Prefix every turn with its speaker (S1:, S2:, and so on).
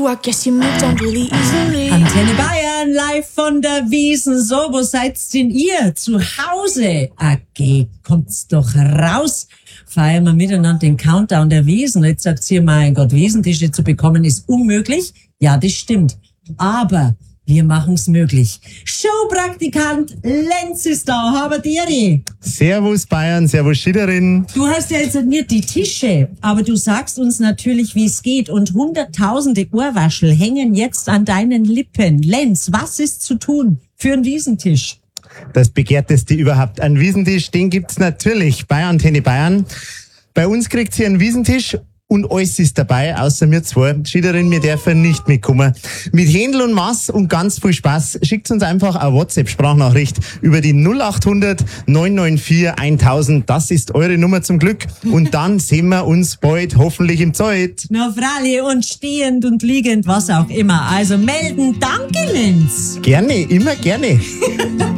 S1: I guess you moved on really easily.
S2: Antenne Bayern, live von der Wiesn. So, wo seid's denn ihr? Zu Hause? Okay, kommt's doch raus. Feiern wir miteinander den Countdown der Wiesn. Jetzt sagt ihr, mein Gott, Wiesentische zu bekommen ist unmöglich. Ja, das stimmt. Aber wir machen's möglich. Showpraktikant Lenz ist da. Haben die?
S3: Servus Bayern, servus Schiederin.
S2: Du hast ja jetzt nicht die Tische, aber du sagst uns natürlich, wie es geht. Und hunderttausende Ohrwaschel hängen jetzt an deinen Lippen. Lenz, was ist zu tun für einen Wiesentisch?
S3: Das begehrteste überhaupt. Ein Wiesentisch, den gibt's natürlich bei Antenne Bayern. Bei uns kriegt ihr einen Wiesentisch und alles ist dabei, außer mir zwei. Schiederin, wir dürfen nicht mitkommen. Mit Händel und Maß und ganz viel Spaß. Schickt uns einfach eine WhatsApp-Sprachnachricht über die 0800 994 1000. Das ist eure Nummer zum Glück. Und dann sehen wir uns bald hoffentlich im Zelt.
S2: Na, Fralli, und stehend und liegend, was auch immer. Also melden. Danke, Lenz.
S3: Gerne, immer gerne.